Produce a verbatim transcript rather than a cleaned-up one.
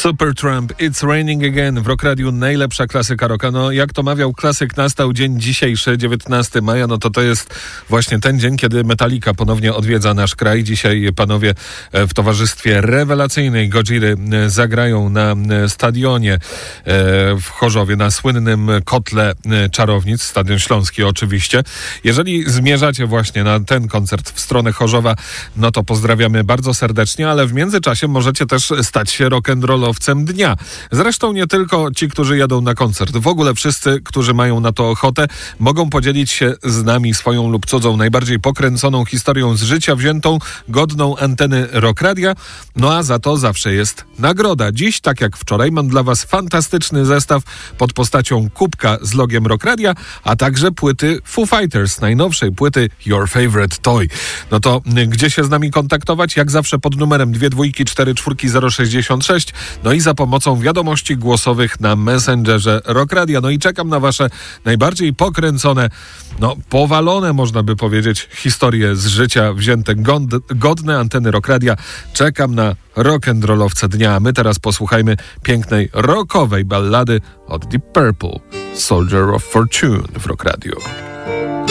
Supertramp, It's Raining Again w Rock Radiu, najlepsza klasyka rocka. No jak to mawiał klasyk, nastał dzień dzisiejszy, dziewiętnastego maja, no to to jest właśnie ten dzień, kiedy Metallica ponownie odwiedza nasz kraj. Dzisiaj panowie w towarzystwie rewelacyjnej Godziry zagrają na stadionie w Chorzowie, na słynnym Kotle Czarownic, Stadion Śląski oczywiście. Jeżeli zmierzacie właśnie na ten koncert w stronę Chorzowa, no to pozdrawiamy bardzo serdecznie, ale w międzyczasie możecie też stać się rock'n'rollowcem dnia. Zresztą nie tylko ci, którzy jadą na koncert. W ogóle wszyscy, którzy mają na to ochotę, mogą podzielić się z nami swoją lub cudzą najbardziej pokręconą historią z życia wziętą, godną anteny Rock Radia. No a za to zawsze jest nagroda. Dziś, tak jak wczoraj, mam dla was fantastyczny zestaw pod postacią kubka z logiem Rock Radia, a także płyty Foo Fighters, najnowszej płyty Your Favorite Toy. No to gdzie się z nami kontaktować? Jak zawsze pod numerem dwie dwójki cztery czwórki zero sześćdziesiąt sześć, no i za pomocą wiadomości głosowych na Messengerze Rock Radia. No i czekam na wasze najbardziej pokręcone, no powalone można by powiedzieć, historie z życia wzięte god- godne anteny Rock Radia. Czekam na rock'n'rollowce dnia. A my teraz posłuchajmy pięknej rockowej ballady od Deep Purple, Soldier of Fortune w Rock Radio.